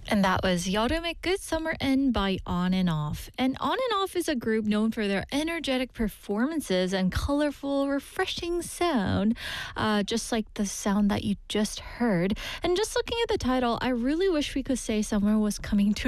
And that was 여름의 끝, Summer End by On and Off. And On and Off is a group known for their energetic performances and colorful, refreshing sound, just like the sound that you just heard. And just looking at the title, I really wish we could say summer was coming to